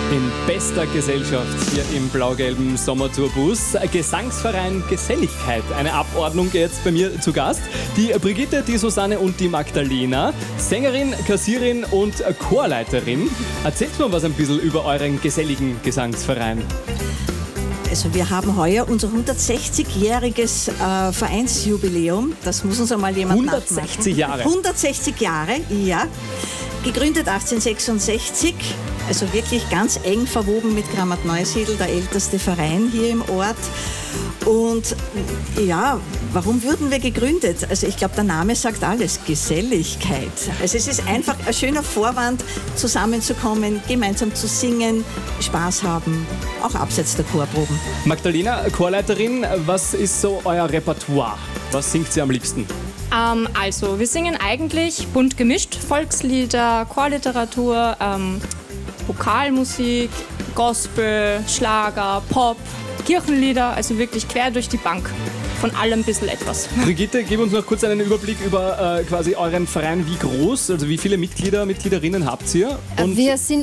In bester Gesellschaft hier im blau-gelben Sommertourbus. Gesangsverein Geselligkeit. Eine Abordnung jetzt bei mir zu Gast. Die Brigitte, die Susanne und die Magdalena. Sängerin, Kassierin und Chorleiterin. Erzählt mal was ein bisschen über euren geselligen Gesangsverein. Also wir haben heuer unser 160-jähriges Vereinsjubiläum. Das muss uns einmal jemand 160 Jahre? 160 Jahre, ja. Gegründet 1866, also wirklich ganz eng verwoben mit Grammat-Neusiedl, der älteste Verein hier im Ort. Und ja, warum wurden wir gegründet? Also ich glaube, der Name sagt alles, Geselligkeit. Also es ist einfach ein schöner Vorwand, zusammenzukommen, gemeinsam zu singen, Spaß haben, auch abseits der Chorproben. Magdalena, Chorleiterin, was ist so euer Repertoire? Was singt ihr am liebsten? Also, wir singen eigentlich bunt gemischt, Volkslieder, Chorliteratur, Vokalmusik, Gospel, Schlager, Pop, Kirchenlieder, also wirklich quer durch die Bank. Von allem ein bisschen etwas. Brigitte, gib uns noch kurz einen Überblick über quasi euren Verein. Wie groß, also wie viele Mitglieder, Mitgliederinnen habt ihr? Wir sind